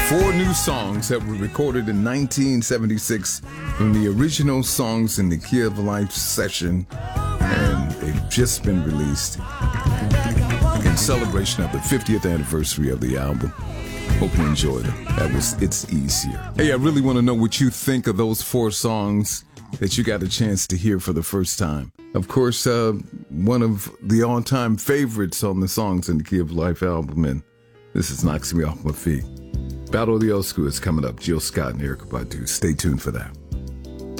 Four new songs that were recorded in 1976 from the original Songs in the Key of Life session, and they've just been released in celebration of the 50th anniversary of the album. Hope you enjoyed them. It's easier. Hey, I really want to know what you think of those four songs that you got a chance to hear for the first time. Of course, one of the all-time favorites on the Songs in the Key of Life album, and this is Knocks Me Off My Feet. Battle of the Old School is coming up. Jill Scott and Erykah Badu. Stay tuned for that.